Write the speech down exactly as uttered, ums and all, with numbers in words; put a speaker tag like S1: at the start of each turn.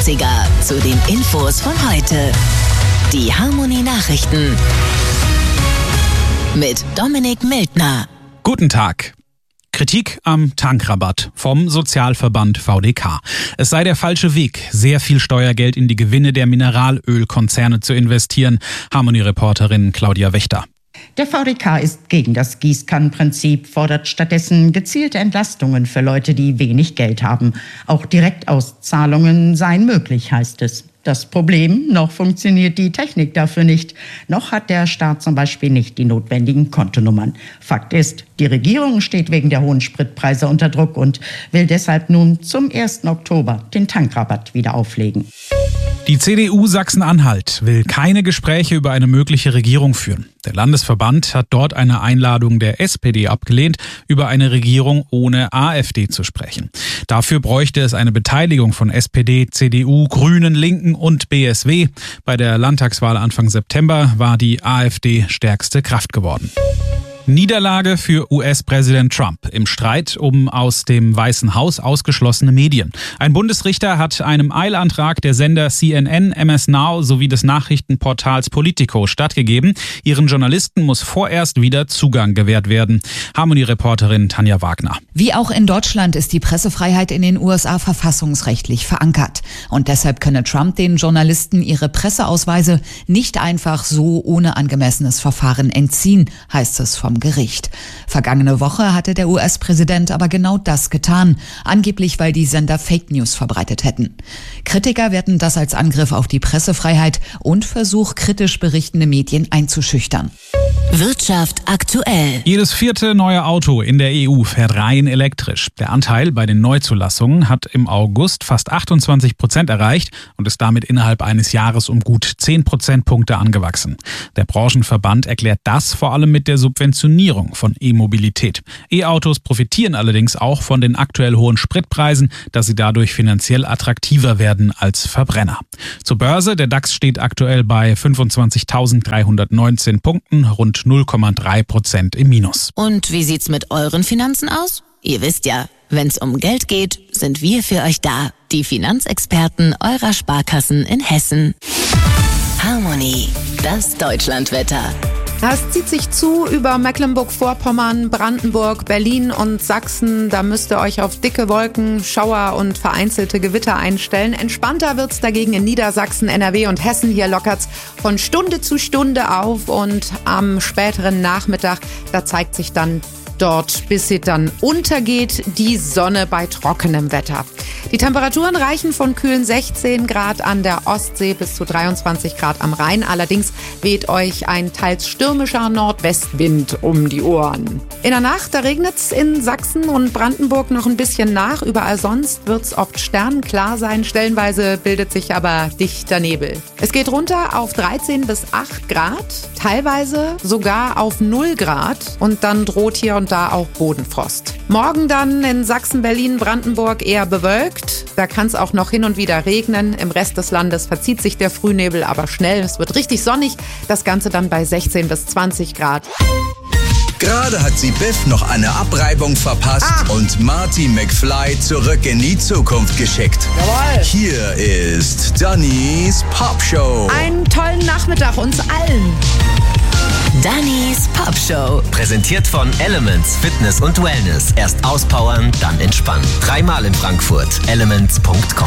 S1: dreißiger zu den Infos von heute. Die Harmony Nachrichten mit Dominik Mildner.
S2: Guten Tag. Kritik am Tankrabatt vom Sozialverband V D K. Es sei der falsche Weg, sehr viel Steuergeld in die Gewinne der Mineralölkonzerne zu investieren. Harmony-Reporterin Claudia Wächter.
S3: Der V D K ist gegen das Gießkannenprinzip, fordert stattdessen gezielte Entlastungen für Leute, die wenig Geld haben. Auch Direktauszahlungen seien möglich, heißt es. Das Problem, noch funktioniert die Technik dafür nicht. Noch hat der Staat zum Beispiel nicht die notwendigen Kontonummern. Fakt ist, die Regierung steht wegen der hohen Spritpreise unter Druck und will deshalb nun zum ersten Oktober den Tankrabatt wieder auflegen.
S2: Die C D U Sachsen-Anhalt will keine Gespräche über eine mögliche Regierung führen. Der Landesverband hat dort eine Einladung der S P D abgelehnt, über eine Regierung ohne AfD zu sprechen. Dafür bräuchte es eine Beteiligung von S P D, C D U, Grünen, Linken und B S W. Bei der Landtagswahl Anfang September war die AfD stärkste Kraft geworden. Niederlage für U S-Präsident Trump im Streit um aus dem Weißen Haus ausgeschlossene Medien. Ein Bundesrichter hat einem Eilantrag der Sender C N N, M S Now sowie des Nachrichtenportals Politico stattgegeben. Ihren Journalisten muss vorerst wieder Zugang gewährt werden. Harmony-Reporterin Tanja Wagner.
S4: Wie auch in Deutschland ist die Pressefreiheit in den U S A verfassungsrechtlich verankert. Und deshalb könne Trump den Journalisten ihre Presseausweise nicht einfach so ohne angemessenes Verfahren entziehen, heißt es vom Gericht. Vergangene Woche hatte der U S-Präsident aber genau das getan, angeblich weil die Sender Fake News verbreitet hätten. Kritiker werten das als Angriff auf die Pressefreiheit und Versuch, kritisch berichtende Medien einzuschüchtern.
S1: Wirtschaft aktuell.
S2: Jedes vierte neue Auto in der E U fährt rein elektrisch. Der Anteil bei den Neuzulassungen hat im August fast achtundzwanzig Prozent erreicht und ist damit innerhalb eines Jahres um gut zehn Prozentpunkte angewachsen. Der Branchenverband erklärt das vor allem mit der Subventionierung von E-Mobilität. E-Autos profitieren allerdings auch von den aktuell hohen Spritpreisen, da sie dadurch finanziell attraktiver werden als Verbrenner. Zur Börse, der DAX steht aktuell bei fünfundzwanzigtausenddreihundertneunzehn Punkten, rund null Komma drei Prozent im Minus.
S1: Und wie sieht's mit euren Finanzen aus? Ihr wisst ja, wenn's um Geld geht, sind wir für euch da. Die Finanzexperten eurer Sparkassen in Hessen. Harmony, das Deutschlandwetter.
S5: Das zieht sich zu über Mecklenburg-Vorpommern, Brandenburg, Berlin und Sachsen. Da müsst ihr euch auf dicke Wolken, Schauer und vereinzelte Gewitter einstellen. Entspannter wird's dagegen in Niedersachsen, N R W und Hessen. Hier lockert's von Stunde zu Stunde auf und am späteren Nachmittag, da zeigt sich dann dort, bis sie dann untergeht, die Sonne bei trockenem Wetter. Die Temperaturen reichen von kühlen sechzehn Grad an der Ostsee bis zu dreiundzwanzig Grad am Rhein. Allerdings weht euch ein teils stürmischer Nordwestwind um die Ohren. In der Nacht, da regnet's in Sachsen und Brandenburg noch ein bisschen nach. Überall sonst wird's oft sternenklar sein. Stellenweise bildet sich aber dichter Nebel. Es geht runter auf dreizehn bis acht Grad, teilweise sogar auf null Grad und dann droht hier und da auch Bodenfrost. Morgen dann in Sachsen, Berlin, Brandenburg eher bewölkt. Da kann es auch noch hin und wieder regnen. Im Rest des Landes verzieht sich der Frühnebel aber schnell. Es wird richtig sonnig. Das Ganze dann bei sechzehn bis zwanzig Grad.
S6: Gerade hat sie Biff noch eine Abreibung verpasst ah. und Marty McFly zurück in die Zukunft geschickt.
S5: Jawohl.
S6: Hier ist Dannys Popshow.
S5: Einen tollen Nachmittag uns allen.
S1: Dannys Popshow.
S7: Präsentiert von Elements Fitness und Wellness. Erst auspowern, dann entspannen. Dreimal in Frankfurt. elements punkt com